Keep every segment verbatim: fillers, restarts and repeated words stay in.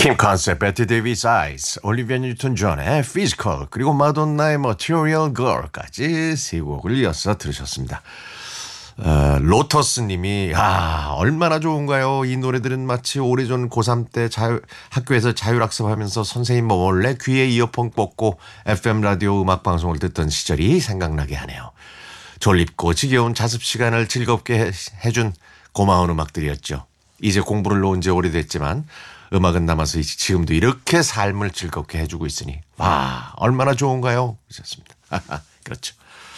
킴 컨셉, 베티 데이비스 아이스, 올리비아 뉴턴 존의 피지컬, 그리고 마돈나의 머티리얼 걸까지 세 곡을 이어서 들으셨습니다. 어, 로터스님이 아 얼마나 좋은가요? 이 노래들은 마치 오래전 고삼 때 자유, 학교에서 자율학습하면서 선생님 몰래 귀에 이어폰 꽂고 에프엠 라디오 음악방송을 듣던 시절이 생각나게 하네요. 졸립고 지겨운 자습 시간을 즐겁게 해, 해준 고마운 음악들이었죠. 이제 공부를 놓은 지 오래됐지만 음악은 남아서 지금도 이렇게 삶을 즐겁게 해주고 있으니 와 얼마나 좋은가요? 그렇습니다. 그렇죠.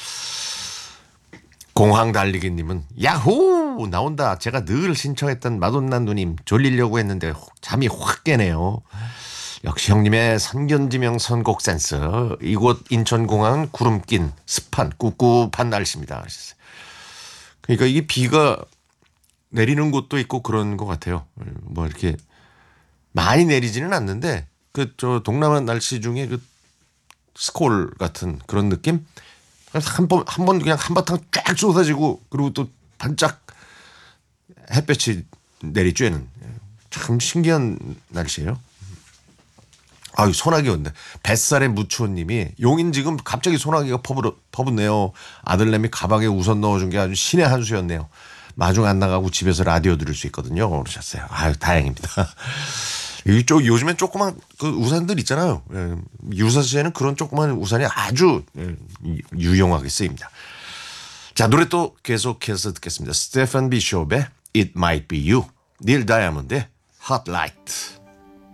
공황 달리기님은 야호 나온다. 제가 늘 신청했던 마돈나 누님 졸리려고 했는데 잠이 확 깨네요. 역시 형님의 선견지명 선곡 센스. 이곳 인천공항은 구름 낀 습한 꿉꿉한 날씨입니다. 그러니까 이게 비가 내리는 곳도 있고 그런 것 같아요. 뭐 이렇게 많이 내리지는 않는데 그 저 동남아 날씨 중에 그 스콜 같은 그런 느낌? 한 번 한 번 그냥 한바탕 쫙 쏟아지고 그리고 또 반짝 햇볕이 내리쬐는 참 신기한 날씨예요. 아유 소나기 온다. 뱃살의 무추원님이 용인 지금 갑자기 소나기가 퍼부러, 퍼붓네요. 아들내미 가방에 우선 넣어준 게 아주 신의 한 수였네요. 마중 안 나가고 집에서 라디오 들을 수 있거든요. 그러셨어요. 아유 다행입니다. 이쪽 요즘엔 조그만 그 우산들 있잖아요. 예, 유사시에는 그런 조그만 우산이 아주 예, 유용하게 쓰입니다. 자 노래 또 계속해서 듣겠습니다. 스테판 비숍의 It Might Be You, 닐 다이아몬드의 Hot Light.